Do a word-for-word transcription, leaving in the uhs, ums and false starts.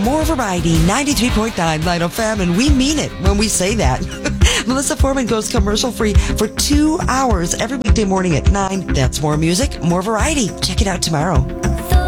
more variety, ninety-three point nine Light F M, and we mean it when we say that. Melissa Foreman goes commercial-free for two hours every weekday morning at nine. That's more music, more variety. Check it out tomorrow.